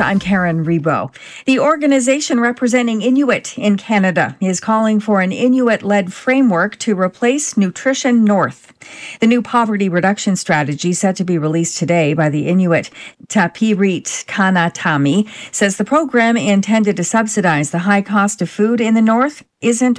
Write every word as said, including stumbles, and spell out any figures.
I'm Karen Rebo. The organization representing Inuit in Canada is calling for an Inuit-led framework to replace Nutrition North. The new poverty reduction strategy, set to be released today by the Inuit Tapirit Kanatami, says the program intended to subsidize the high cost of food in the North isn't